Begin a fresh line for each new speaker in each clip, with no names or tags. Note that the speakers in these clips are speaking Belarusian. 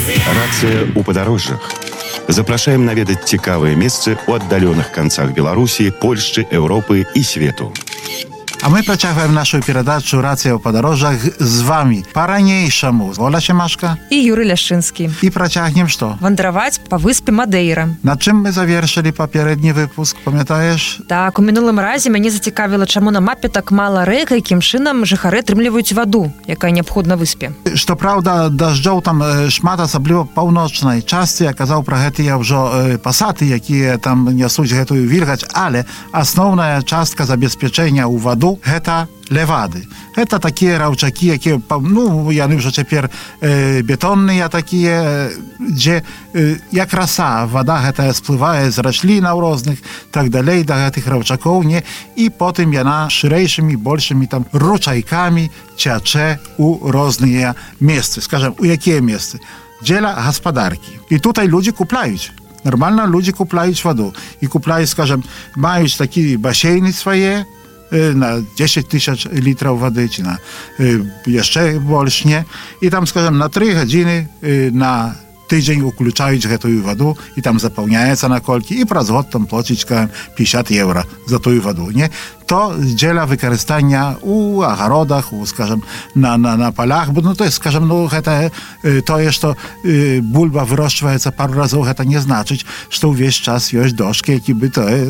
Рацыя ў падарожжах. Запрашаем наведаць цікавыя месцы ў аддаленых канцах Беларусі, Польшчы, Еўропы і свету.
А мы працягваем нашу перадачу «Рацыя ў падарожжах» з вами. Па-ранейшаму Оля Семашка
і Юрый Ляшчынскі.
І працягнем што?
Вандраваць па выспе Мадейра.
На чым мы завершылі папярэдні выпуск, памятаеш?
Так, у мінулым разе мяне зацікавіла, чаму на мапе так мала рэк, якім чынам жыхары атрымліваюць ваду, якая неабходна выспе.
Што праўда, дажджоў там шмат, асабліва паўночнай частцы, я казаў пра гэтыя ўжо пасаты, якія там нясуць гэтую вільгаць, але асноўная частка забеспячэння ў ваду гэта левады. Гэта такія раўчакі, якія, яны ўжо цяпер бетонныя такія, дзе як раса, вада гэтая сплывае з раслінаў розных, так далей, да гэтых раўчакоў, не, і потым яна шырэйшымі, большымі там ручайкамі цячэ у розныя месцы. Скажем, у якія месцы? Дзеля гаспадаркі. І тутай людзі купляюць. Нармальна людзі купляюць ваду. І купляюць, скажем, маюць такі басейны свае, на 10 тысяч літраў вады, ці на яшчэ больш, не? І там, скажем, на 3 гадзіны на тыдзень уключаюць гэтую ваду, і там запаўняецца на колькі, і праз год там плоціць 50 евро за тую ваду, не? То дзеля выкарыстання ў агародах, скажем, на палях, бо, то есть, скажем, гэта тое, што бульба вырошчваецца пару разоў, гэта не значыць, што ўвесь час ёсць дошкі, які бы тое,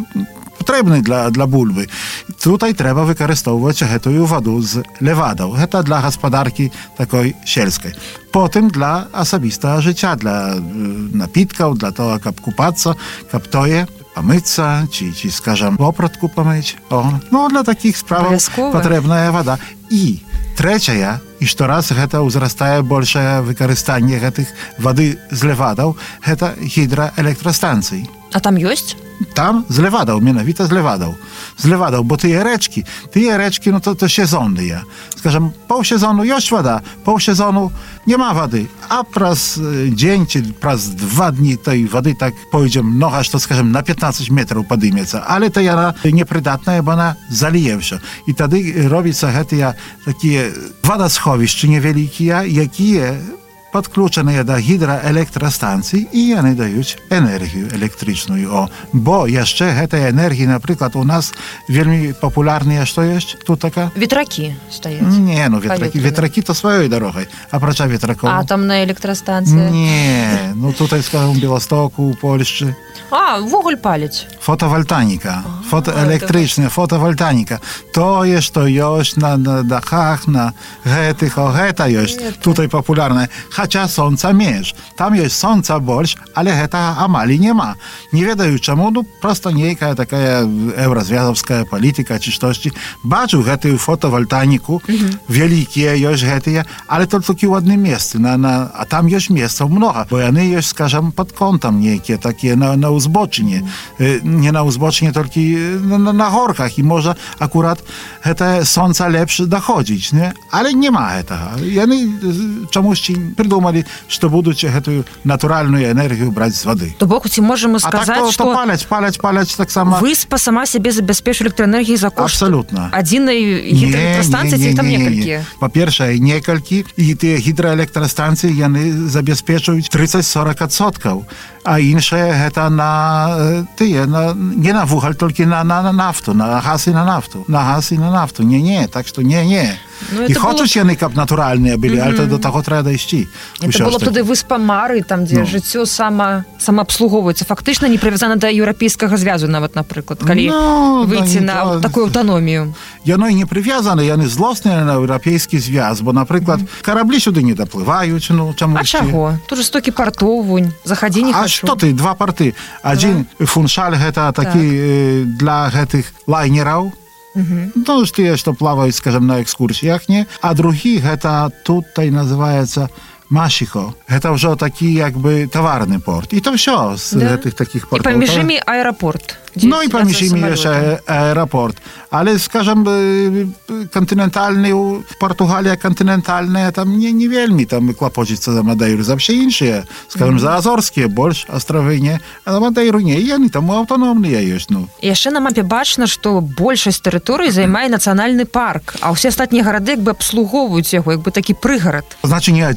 патрэбны для бульбы. Tutaj трэба выкарыстоўваць гэтую ваду з левадаў. Гэта для гаспадаркі такой сельскай. Потым для асабістага жыцця, для напіткаў, для того, каб купацца, каб тое памыцца, ці скажам, вопратку памыць. Для такіх справаў патрэбная вада. І трэцяя, і штораз гэта ўзрастае большае выкарыстанне гэтых вады з левадаў, гэта гідраэлектрастанцыі.
А там ёсць?
Там з левадаў, менавіта з левадаў. З левадаў, бо тыя рэчкі, то сезонныя. Скажем, паўсезону ёсць вада, паўсезону няма вады, а праз дзень ці праз 2 дні той вады так пойдзе многа, што, скажем, на 15 метраў падымецца. Але то яна непрыдатная, бо яна заліе ўсё. І тады робіцца гэтыя такія вадасховішчы невялікія, якія падключаныя да гідраэлектрастанцый, і яны даюць энергію электрычную. Бо яшчэ гэтай энергіі, напрыклад, у нас вельмі папулярныя, што ёсць тут така?
Ветракі стаяць.
Не, ветракі то сваёй дарогай, апрача ветракоў.
Атамная электрастанцыя.
Не, тутай, скажем, Беластоку, у Польшчы.
Вуголь паліць.
Фотовольтаніка, электрычная фотовольтаніка. Тое, што ёсць на дахах, на гэтых, гэта ёсць тутай папулярная. Хаця сонца менш. Там ёсць сонца больш, але гэтага амаль няма. Не ведаю чаму, проста нейкая такая еўразвязаўская палітыка ці штосьці. Бачу гэтую фотовольтаніку, вялікія ёсць гэтыя, але толькі ў адным месцы. А там ёсць месцаў многа, бо яны ёсць, скажам, пад контам нейкія такія на ўзбочыне. Не на ўзбочыне, толькі на горках. І можа акурат гэтае сонца лепш даходзіць, не? Але няма гэтага. Яны чамусьці придумали, што будуць гэтую натуральную энергію браць з вады.
То бок, ці можам сказаць, што
паляць таксама.
Выспа сама сябе забяспечвае электраэнергіяй за кошт адзінай гідраэлектрастанцыі, ці там некалькі?
Па-першае, некалькі, і тыя гідраэлектрастанцыі яны забяспечваюць 30-40%, а іншае гэта не на вугаль, толькі на нафту, на газ і на нафту. На газ і на нафту. Не, так што не. І хочуць яны, каб натуральныя былі, але до таго трэба дайсці.
Это было туды выспа Мары, там, дзе жыццё самаабслугоўваецца. Фактычна не прывязана да еўрапейскага звязу нават, напрыклад, калі выйти на такую аўтаномію.
Яно і не прывязаны, яны злосныя на еўрапейскі звяз, бо, напрыклад, караблі сюды не даплываюць, чамусьці.
А чаго? Тут жорстокі партоў, вунь, захадзі не хачу.
А што ты, 2 парты. Адзін фуншаль гэта такі для гэтых лайнераў, тыя, што плаваюць, скажем, на экскурсіях, не? А другі гэта тут называецца Машихо. Гэта ўжо такі, як бы, таварны порт. І то ўсё з гэтых такіх портаў.
І паміж імі аэрапорт.
І паміж імі яшчэ аэрапорт. Але, скажем, кантынентальны, Португалія кантынентальная, там не вельмі там клапоціцца за Мадейру. За ўсе іншыя, скажем, за Азорскія больш астравы, не? А за Мадейру не. І яны там аўтаномныя ёсць,
Яшчэ на мапе бачна, што большасць тэрыторыі займае нацыянальны парк, а ўсе астатнія гарады як бы абслугоўваюць яго, як бы такі прыгарад.
Значыць, не адзін там нацыянальны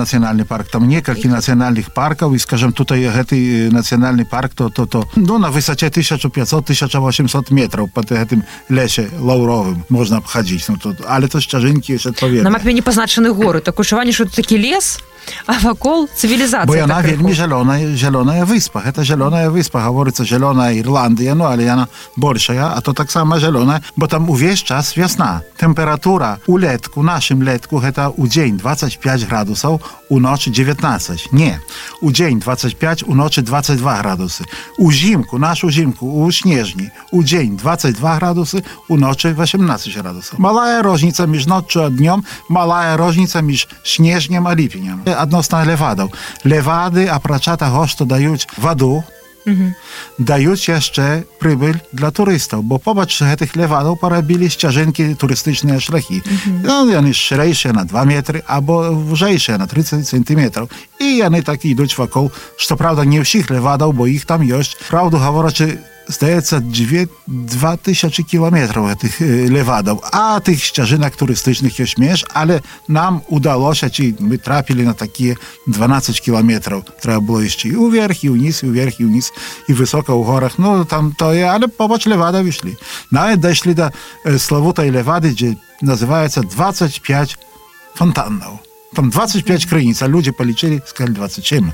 нацыянальны парк, там некалькі нацыянальных паркаў, і, скажем, tutaj гэты нацыянальны парк, то на высоце 1500-1800 метраў пад гэтым лесе лаўровым можна абхадзіць. Але то сцяжынкі ёсць адпаведныя.
На мапе не пазначаны горы. Такое адчуванне, што такі лес, а вакол цывілізацыя.
Бо яна вельмі зялёная выспа. Гэта зялёная выспа, гаворыцца зялёная Ірландыя, але яна большая, а то таксама зялёная, бо там увесь час вясна. Тэмпература улетку, нашым летку, гэта у дзень 25 градусаў, у ночы 19. Не, у дзень 25, у ночы 22 градусы. Узімку, нашу зімку, у снежні, у дзень 22 градусы, у ночы 18 градусаў. Малая розніца між ноччу а днём, малая розніца між снежнем а ліпенем. Адносна левадаў. Левады, апрача таго, што даюць ваду, даюць яшчэ прыбыль для турыстаў, бо побач гэтых левадаў парабілі сцяжынкі турыстычныя шляхі. Яны шырэйшыя на 2 метры, або вужэйшыя на 30 сантиметраў. І яны так ідуць вакол, што, правда, не ўсіх левадаў, бо іх там ёсць. Правду гаворачы, здаецца, 2000 кіламетраў гэтых левадаў, а тых сцяжынак турыстычных ёсць менш, але нам удалося, ці мы трапілі на такія 12 кіламетраў. Трэба было ісці і ўверх, і ўніз, і ўверх, і ўніз, і высока ў горах. Там тое, але побач левадаў ішлі. Нават дайшлі да славутай левады, дзе называецца 25 фонтанаў. Там 25 крыніц, а людзі палічылі, сказалі 27.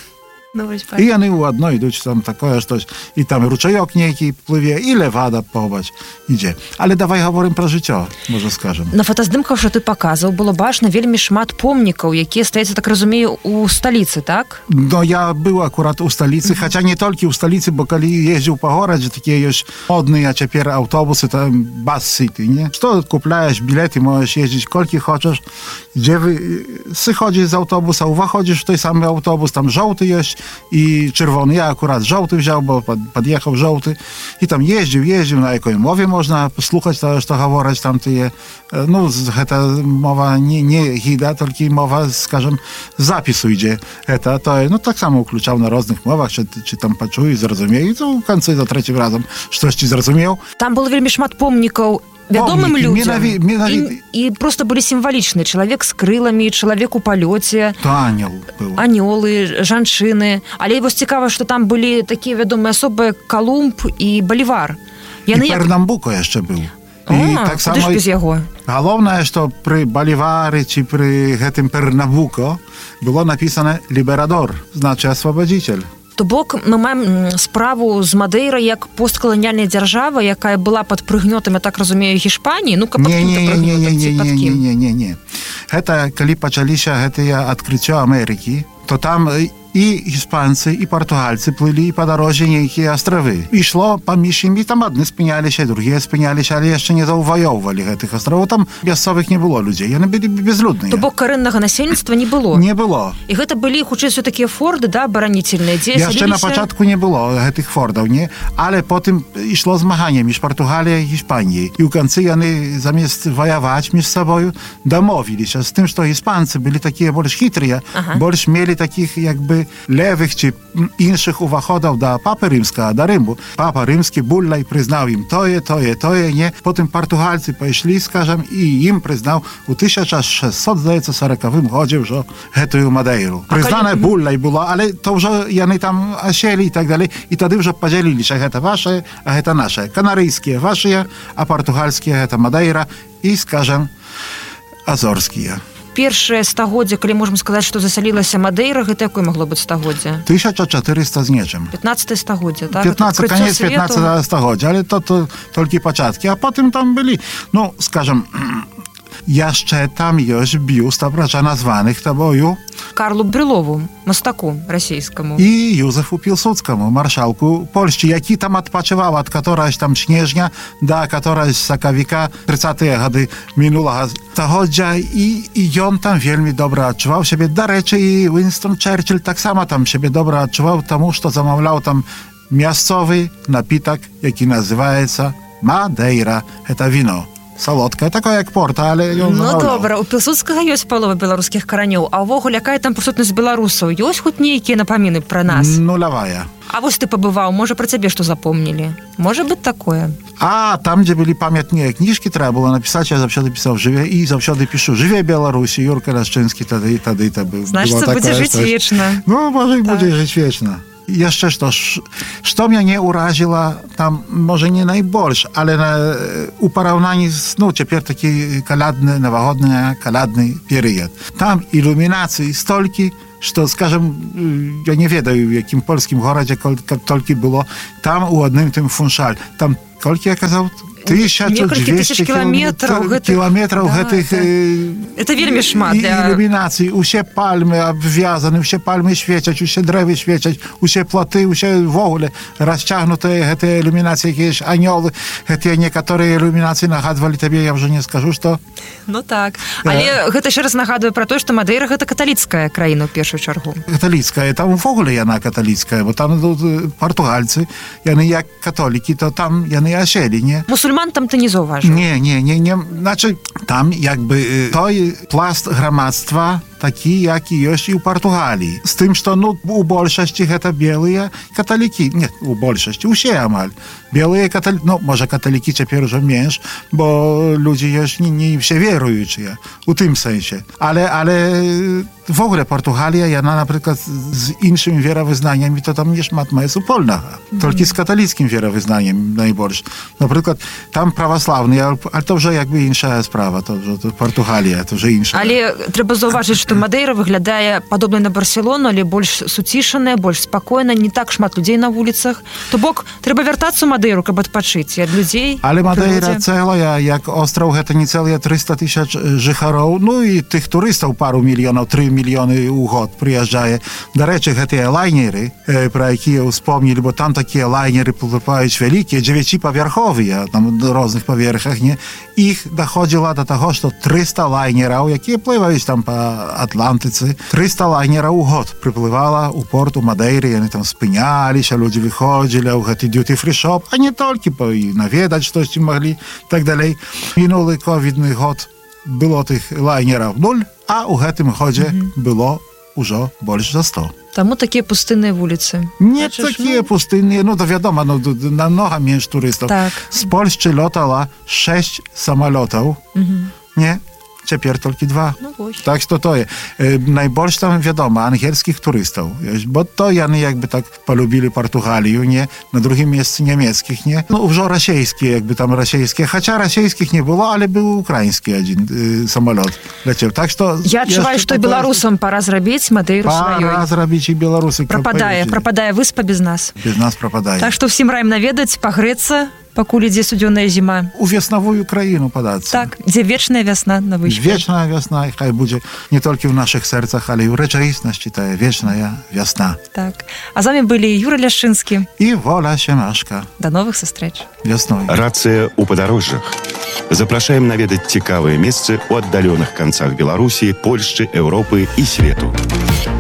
І яны ў адной ідуць, там такое штось, і там ручаёк нейкі плыве, і левада побач ідзе. Але давай гаворым пра жыццё, можа скажам.
На фотаздымках, што ты паказаў, было бачна вельмі шмат помнікаў, якія стаяцца, так разумею, у сталіцы, так?
Я быў акурат у сталіцы, хаця не толькі ў сталіцы, бо калі ездзіў па горадзе, такія ёсць модныя цяпер аўтобусы, там бас-сіты, не? Што купляеш білеты, можаш ездзіць колькі хочаш, дзе сыходзіш з аўтобуса, уваходзіш в той самы аўтобус, там жоўты ёсць, і чырвоны. Я акурат жоўты взяў, бо пад'ехаў жоўты. І там ездзіў, на якой мове можна слухаць тое, што гавораць там тыя. Гэта мова не гіда, толькі мова, скажем, запісу ідзе. Гэта тое, таксама ўключаў на розных мовах, чи там пачую і зразумею. І ў канцы за трэцім разам штосьці зразумеў.
Там было вельмі шмат помнікаў вядомым людзям, і просто былі сімвалічныя. Чалавек з крыламі, чалавек у палёце,
анёл быў.
Анёлы, жанчыны. Але вось цікава, што там былі такія вядомыя асобы Калумб і Балівар.
І Пернамбуко яшчэ быў.
Куды ж без яго?
Галоўнае, што пры Балівары ці пры гэтым Пернамбуко было напісана «Ліберадор», значыць «Асвабадзіцель».
То бок мы маем справу з Мадейрай як посткаланіяльная дзяржава, якая была пад прыгнётам, я так разумею, Гішпаніі.
Не. Гэта калі пачаліся гэтыя адкрыццё Амерыкі, то там і іспанцы, і партугальцы плылі па дарозе нейкія астравы. Ішло паміж імі, там адны спыняліся, другія спыняліся, але яшчэ не заўваёўвалі гэтых астравоў. Там мясцовых не было людзей, яны былі безлюдныя.
То бок карэннага насельніцтва не было?
Не было.
І гэта былі, хутчэй, все такія форды, абаранітельныя, дзе
яшчэ на пачатку не было гэтых фордаў, не? Але потым ішло змаганне між Партугаліяй і Іспаніяй. І ў канцы яны замест ваяваць між сабою дамовіліся з тым, што іспанцы былі такія больш хітрыя, больш мелі такіх, якby левых ці іншых уваходаў да Папы Рымскага, да Рыму. Папа Рымскі Буллай прызнаў ім тое, не. Потым партугальцы пайшлі, скажам, і ім прызнаў у 1640 годзе ўжо гэтую Мадейру. Прызнаная Буллай была, але то ўжо яны там аселі і так далей. І тады ўжо падзяліліся, гэта вашае, а гэта нашае. Канарыйскія вашыя, а партугальскія гэта Мадейра і, скажам, азорскія.
Першае стагоддзе, калі можам сказаць, што засялілася Мадейра, гэта якое магло быць стагоддзе?
1400 з нечым.
15 стагоддзе, так?
Канец 15 стагоддзя, але то толькі пачаткі. А потым там былі, скажам, яшчэ там ёсць бюст, апрача названых табою
Карлу Брюлову, мастаку расійскаму.
І Юзефу Пілсудскаму, маршалку Польшчы, які там адпачываў ад каторагось там снежня да каторагось сакавіка 30-е гады мінулага стагоддзя, і ён там вельмі добра адчуваў сябе. Дарэчы, і Уинстон Черчилль таксама там сябе добра адчуваў, таму што замаўляў там мясцовы напітак, які называецца Мадейра. Гэта віно. салодкае, такое як порта, але ён
Ну добра, у Пілсудскага ёсць палова беларускіх каранёў, а ўвогуле якая там прысутнасць беларусаў? Ёсць хоць нейкія напаміны пра нас?
Нулявая.
А вось ты пабываў, можа пра цябе што запомнілі? Можа быць такое?
А там, дзе былі памятныя кніжкі, трэба было напісаць, я заўсёды пісаў жыве і заўсёды пішу жыве Беларусі, Юрка Ляшчынскі тады быў.
Значыцца, будзе жыць вечна.
Ну, можа, і будзе жыць вечна. Jeszcze co mnie uraziło, tam może nie najbardziej, ale u porównaniu z, teraz taki kaladny, nowochodny, kaladny period. Tam iluminacji stolki, że, скажем, ja nie wiem, w jakim polskim mieście tolki było, tam u jednym tym funszal, tam kolki okazał? 1200 кілометраў гэтых
это вельмі шмат
ілюмінацый, усе пальмы абвязаны, усе пальмы свецяць, усе дрэвы свецяць, усе платы, усе ввогуле расцягнутыя гэтыя ілюмінацыі, якія ж анёлы, гэтыя некаторыя ілюмінацыі нагадвалі табе, я ўжо не скажу, што...
Ну так, але гэта ще раз нагадвае пра то, што Мадейра гэта каталіцкая краіна ў першую чаргу.
Каталіцкая, там увогуле яна каталіцкая, бо там партугальцы, яны як католікі, то там яны аселі, не?
Мусульман там ты не заўважыў?
Не. Значыць, там якby той пласт грамадства такі, як і ёсць і ў Партугаліі. З тым, што, у большасці гэта белыя каталікі. Не, у большасці, усе амаль. Белыя каталікі, можа, каталікі цяпер ужо менш, бо людзі ёсць не все веруючыя, у тым сэнсе. Але w ogóle Portugalia, яна, напрыклад, з іншымі веравызнаннямі, то там не шмат мае супольнага. Толькі з каталіцкім веравызнаннем найбольш. Напрыклад, там праваслаўныя, але то ўжо якby іншая справа, то ўжо Португалія, то ўжо іншая.
Але трэба заўважыць, што Мадейра выглядае падобна на Барселону, але больш суцішаная, больш спакойна, не так шмат людзей на вуліцах. То бок, трэба вяртацца ў Мадейру, каб адпачыць ад людзей.
Але Мадейра цэлая, як остраў, гэта не цэлыя 300 000 жыхароў, і тых турыстаў пару мільёнаў, 3 мільёны ў год прыязджае. Дарэчы, гэтыя лайнеры, пра якія ўспомнілі, бо там такія лайнеры плываюць вялікія, 9-павярховыя, там на розных паверхах, не? Іх даходзіла да таго, што 300 лайнераў, якія плываюць там па Атлантыцы, 300 лайнераў у год прыплывала ў порт у Мадейры, яны там спыняліся, людзі выходзілі ў гэты duty-free shop, а не толькі наведаць штосьці маглі, так далей. Мінулы ковідны год было тых лайнераў 0, а ў гэтым годзе было ўжо больш за 100.
Таму такія пустынныя вуліцы.
Не такія пустынныя, то вядома, намнога менш турыстаў.
Так.
З Польшчы лётала 6 самалётаў, не? Цяпер толькі 2. Так што тое. Найбольш там, вядома, ангельскіх турыстаў. Бо то яны якby так полюбілі Португалію, не? На другім месцы нямецкіх, не? Ўжо расейскія, там расейскія. Хаця расейскіх не было, але быў украінскі адзін самалёт ляцеў. Так што...
Я адчуваю, што беларусам пара зрабіць Мадейру сваёй.
Пара зрабіць і беларусы.
Прападае выспа без нас.
Без нас прападае.
Так што ўсім раім наведаць, пагрэцца, пакуль ідзе студзёная зіма.
У веснавую краіну падацца.
Так, дзе вечная вясна на выспе.
Вечная вясна, і хай будзе не толькі ў нашых сэрцах, але і ў рэчаіснасці тая вечная вясна.
Так. А з вами былі Юра Ляшчынскі
і Воля Семашка.
До новых сустрэч.
Вясной.
Рацыя ў падарожжах. Запрашаем наведаць цікавыя месцы ў аддаленых канцах Беларусі, Польшчы, Еўропы і свету.